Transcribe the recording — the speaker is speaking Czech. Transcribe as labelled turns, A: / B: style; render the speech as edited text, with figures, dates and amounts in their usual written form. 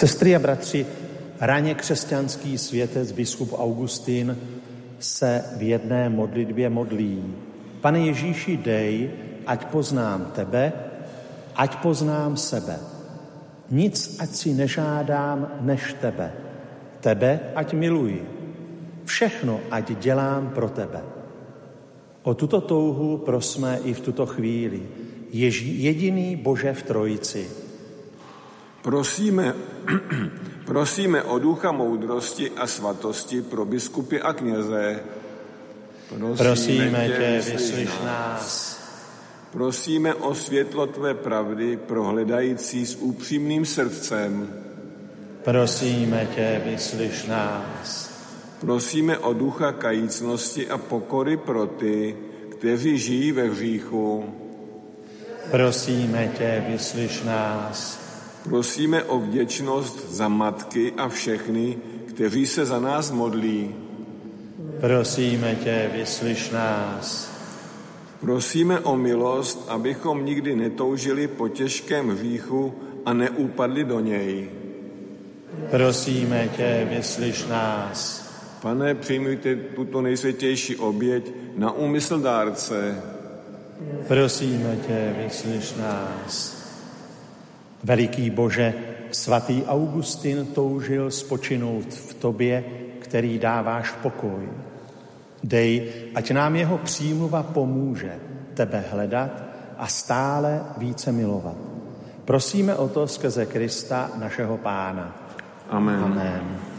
A: Sestry a bratři, raně křesťanský světec biskup Augustín se v jedné modlitbě modlí. Pane Ježíši, dej, ať poznám tebe, ať poznám sebe. Nic, ať si nežádám než tebe. Tebe, ať miluji. Všechno, ať dělám pro tebe. O tuto touhu prosme i v tuto chvíli. Jediný Bože v Trojici.
B: Prosíme o ducha moudrosti a svatosti pro biskupy a kněze.
A: Prosíme tě, vyslyš nás.
B: Prosíme o světlo tvé pravdy pro hledající s upřímným srdcem.
A: Prosíme tě, vyslyš nás.
B: Prosíme o ducha kajícnosti a pokory pro ty, kteří žijí ve hříchu.
A: Prosíme tě, vyslyš nás.
B: Prosíme o vděčnost za matky a všechny, kteří se za nás modlí.
A: Prosíme tě, vyslyš nás.
B: Prosíme o milost, abychom nikdy netoužili po těžkém hříchu a neupadli do něj.
A: Prosíme tě, vyslyš nás.
B: Pane, přijmujte tuto nejsvětější oběť na úmysl dárce.
A: Prosíme tě, vyslyš nás. Veliký Bože, svatý Augustin toužil spočinout v tobě, který dáváš pokoj. Dej, ať nám jeho přímluva pomůže tebe hledat a stále více milovat. Prosíme o to skrze Krista, našeho Pána.
B: Amen.
A: Amen.